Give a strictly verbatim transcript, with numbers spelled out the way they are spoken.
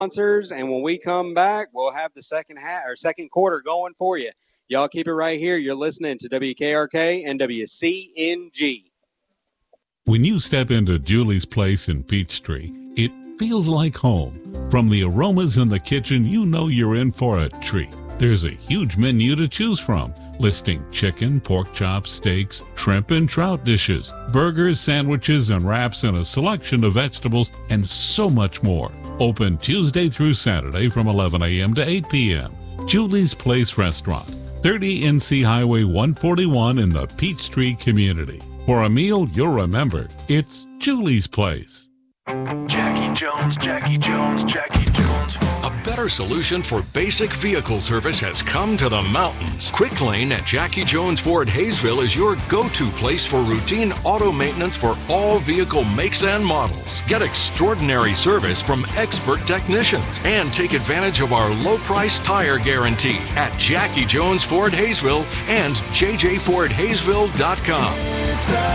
sponsors, and when we come back, we'll have the second half or second quarter going for you. Y'all keep it right here. You're listening to W K R K and W C N G. When you step into Julie's Place in Peachtree, it feels like home. From the aromas in the kitchen, you know you're in for a treat. There's a huge menu to choose from, listing chicken, pork chops, steaks, shrimp and trout dishes, burgers, sandwiches, and wraps, and a selection of vegetables, and so much more. Open Tuesday through Saturday from eleven a.m. to eight p.m. Julie's Place Restaurant, thirty N C Highway one forty-one in the Peachtree community. For a meal you'll remember, it's Julie's Place. Jackie Jones, Jackie Jones, Jackie Jones. A better solution for basic vehicle service has come to the mountains. Quick Lane at Jackie Jones Ford Hayesville is your go-to place for routine auto maintenance for all vehicle makes and models. Get extraordinary service from expert technicians and take advantage of our low-price tire guarantee at Jackie Jones Ford Hayesville and j j ford hayesville dot com.